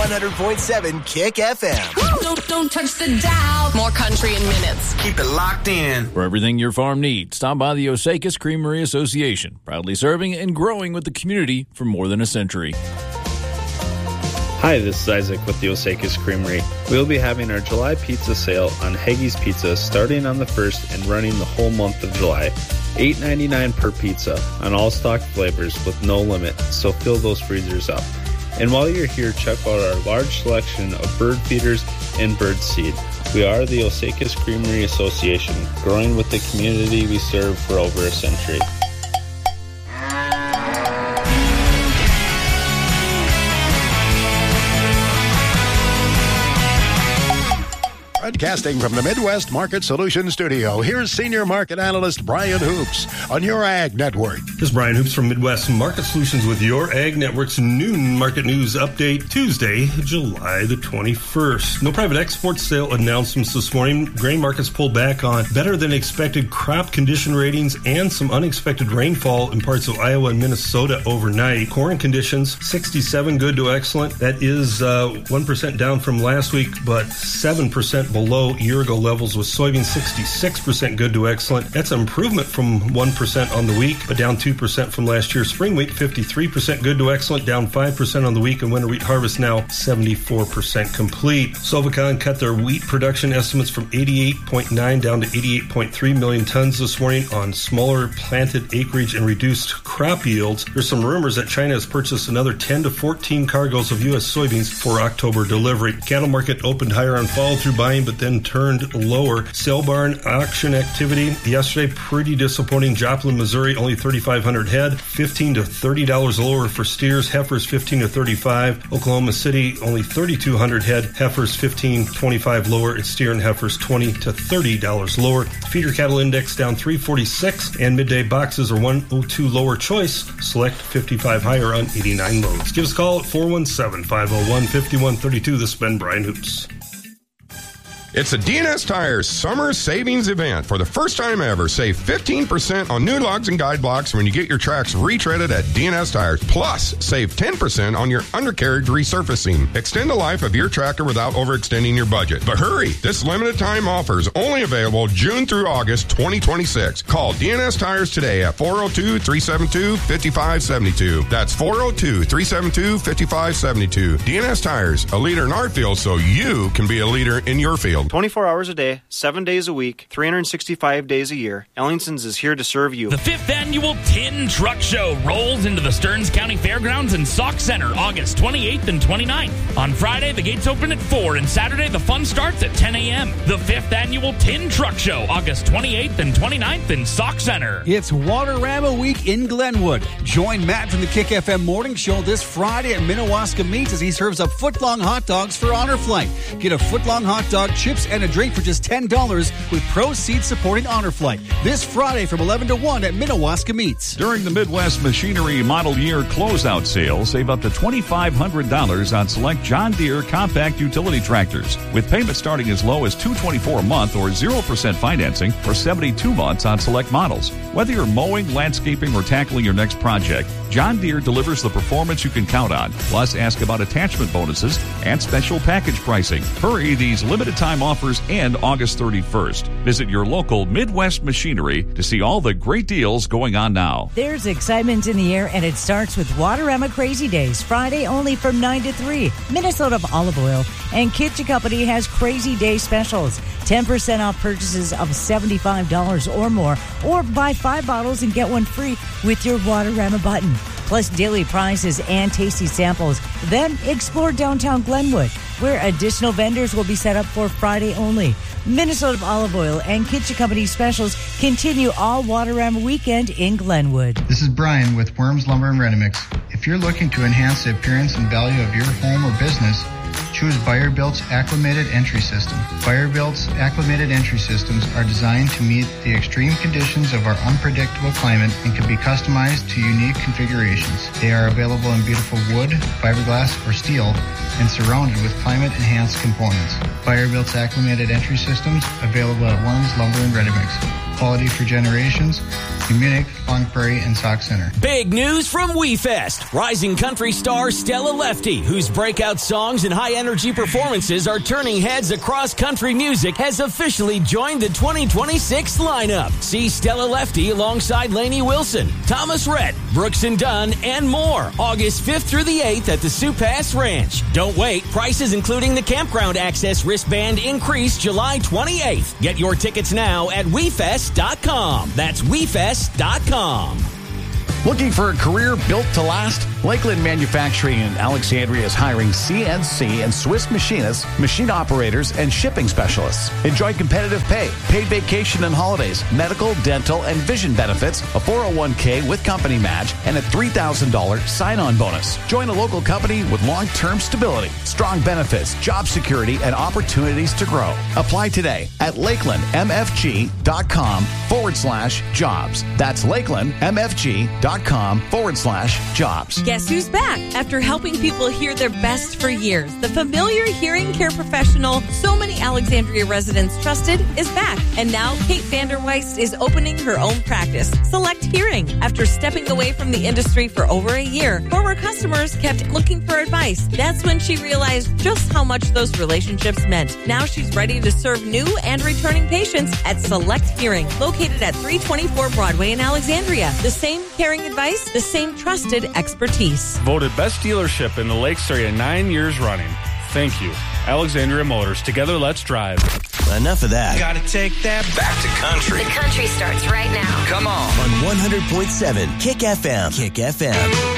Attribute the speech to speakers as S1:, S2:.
S1: 100.7 Kick FM.
S2: Don't touch the dial. More country in minutes.
S3: Keep it locked in.
S4: For everything your farm needs, stop by the Osakis Creamery Association, proudly serving and growing with the community for more than a century.
S5: Hi, this is Isaac with the Osakis Creamery. We'll be having our July pizza sale on Haggie's Pizza starting on the 1st and running the whole month of July. $8.99 per pizza on all stock flavors with no limit, so fill those freezers up. And while you're here, check out our large selection of bird feeders and bird seed. We are the Osakis Creamery Association, growing with the community we serve for over a century.
S6: Broadcasting from the Midwest Market Solutions Studio, here's Senior Market Analyst Brian Hoops on your Ag Network.
S7: This is Brian Hoops from Midwest Market Solutions with your Ag Network's noon market news update, Tuesday, July the 21st. No private export sale announcements this morning. Grain markets pulled back on better than expected crop condition ratings and some unexpected rainfall in parts of Iowa and Minnesota overnight. Corn conditions, 67 good to excellent. That is 1% down from last week, but 7% below year-ago levels, with soybeans 66% good to excellent. That's an improvement from 1% on the week, but down 2% from last year. Spring wheat 53% good to excellent, down 5% on the week, and winter wheat harvest now 74% complete. Sovicon cut their wheat production estimates from 88.9 down to 88.3 million tons this morning on smaller planted acreage and reduced crop yields. There's some rumors that China has purchased another 10 to 14 cargoes of U.S. soybeans for October delivery. Cattle market opened higher on follow-through buying, but then turned lower. Sale barn auction activity yesterday, pretty disappointing. Joplin, Missouri, only 3,500 head, $15 to $30 lower for steers. Heifers, $15 to $35. Oklahoma City, only 3,200 head, heifers $15.25 lower. And steer and heifers $20 to $30 lower. Feeder cattle index down 346, and midday boxes are 102 lower. Choice select 55 higher on 89 loads. Give us a call at 417-501-5132. This has been Brian Hoops.
S8: It's a DNS Tires Summer Savings Event. For the first time ever, save 15% on new lugs and guide blocks when you get your tracks retreaded at DNS Tires. Plus, save 10% on your undercarriage resurfacing. Extend the life of your tractor without overextending your budget. But hurry! This limited time offer is only available June through August 2026. Call DNS Tires today at 402-372-5572. That's 402-372-5572. DNS Tires, a leader in our field so you can be a leader in your field.
S9: 24 hours a day, 7 days a week, 365 days a year. Ellingson's is here to serve you.
S10: The 5th Annual Tin Truck Show rolls into the Stearns County Fairgrounds and Sauk Center August 28th and 29th. On Friday, the gates open at 4, and Saturday, the fun starts at 10 a.m. The 5th Annual Tin Truck Show, August 28th and 29th in Sauk Center.
S11: It's Waterama Week in Glenwood. Join Matt from the Kick FM Morning Show this Friday at Minnewaska Meats as he serves up foot-long hot dogs for Honor Flight. Get a foot-long hot dog, chips, and a drink for just $10 with proceeds supporting Honor Flight. This Friday from 11 to 1 at Minnewaska Meats.
S12: During the Midwest Machinery Model Year Closeout Sale, save up to $2,500 on select John Deere compact utility tractors, with payment starting as low as $224 a month or 0% financing for 72 months on select models. Whether you're mowing, landscaping, or tackling your next project, John Deere delivers the performance you can count on. Plus, ask about attachment bonuses and special package pricing. Hurry, these limited time offers end August 31st. Visit your local Midwest Machinery to see all the great deals going on now.
S13: There's excitement in the air, and it starts with Waterama Crazy Days, Friday only from 9 to 3. Minnesota Olive Oil and Kitchen Company has Crazy Day specials. 10% off purchases of $75 or more, or buy 5 bottles and get one free with your Waterama button. Plus daily prizes and tasty samples. Then explore downtown Glenwood, where additional vendors will be set up for Friday only. Minnesota Olive Oil and Kitchen Company specials continue all Waterama weekend in Glenwood.
S14: This is Brian with Worms Lumber and Ready-Mix. If you're looking to enhance the appearance and value of your home or business, choose Buyer-Built's Acclimated Entry System. Buyer-Built's Acclimated Entry Systems are designed to meet the extreme conditions of our unpredictable climate and can be customized to unique configurations. They are available in beautiful wood, fiberglass, or steel, and surrounded with climate-enhanced components. Buyer-Built's Acclimated Entry Systems, available at Worms Lumber and Ready-Mix. Quality for generations. In Munich, Long Prairie, and Sauk Center.
S3: Big news from WeFest. Rising country star Stella Lefty, whose breakout songs and high-energy performances are turning heads across country music, has officially joined the 2026 lineup. See Stella Lefty alongside Lainey Wilson, Thomas Rhett, Brooks and Dunn, and more. August 5th through the 8th at the Sioux Pass Ranch. Don't wait. Prices including the campground access wristband increase July 28th. Get your tickets now at WeFest.com. That's WeFest.com.
S15: Looking for a career built to last? Lakeland Manufacturing in Alexandria is hiring CNC and Swiss machinists, machine operators, and shipping specialists. Enjoy competitive pay, paid vacation and holidays, medical, dental, and vision benefits, a 401k with company match, and a $3,000 sign-on bonus. Join a local company with long-term stability, strong benefits, job security, and opportunities to grow. Apply today at lakelandmfg.com/jobs. That's lakelandmfg.com/jobs.
S16: Guess who's back? After helping people hear their best for years, the familiar hearing care professional so many Alexandria residents trusted is back. And now Kate Vanderweist is opening her own practice, Select Hearing. After stepping away from the industry for over a year, former customers kept looking for advice. That's when she realized just how much those relationships meant. Now she's ready to serve new and returning patients at Select Hearing, located at 324 Broadway in Alexandria. The same caring advice, the same trusted expertise.
S17: Voted best dealership in the Lakes area 9 years running. Thank you. Alexandria Motors. Together, let's drive.
S1: Enough of that.
S18: Gotta take that back to country.
S2: The country starts right now.
S1: Come on. On 100.7 Kick FM. Kick FM.